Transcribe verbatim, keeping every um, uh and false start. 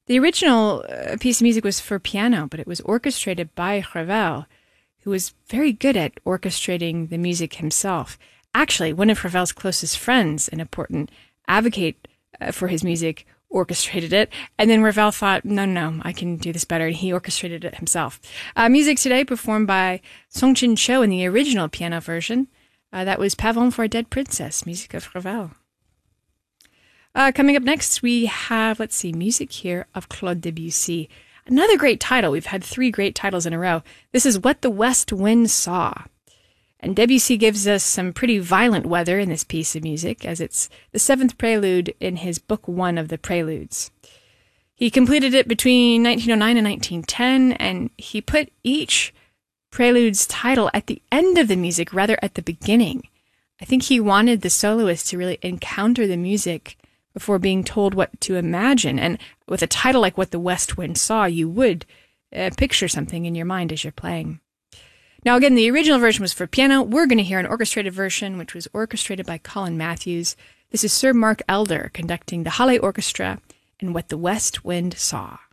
The original uh, piece of music was for piano, but it was orchestrated by Ravel, who was very good at orchestrating the music himself. Actually, one of Ravel's closest friends, an important advocate uh, for his music, orchestrated it. And then Ravel thought, no, no, I can do this better. And he orchestrated it himself. Uh, music today performed by Songqin Cho in the original piano version. Uh, that was Pavane for a Dead Princess, music of Ravel. Uh, coming up next, we have, let's see, music here of Claude Debussy. Another great title. We've had three great titles in a row. This is What the West Wind Saw. And Debussy gives us some pretty violent weather in this piece of music, as it's the seventh prelude in his book one of the Preludes. He completed it between nineteen oh nine and nineteen ten, and he put each prelude's title at the end of the music, rather at the beginning. I think he wanted the soloist to really encounter the music before being told what to imagine. And with a title like What the West Wind Saw, you would uh, picture something in your mind as you're playing. Now, again, the original version was for piano. We're going to hear an orchestrated version, which was orchestrated by Colin Matthews. This is Sir Mark Elder conducting the Halle Orchestra in What the West Wind Saw.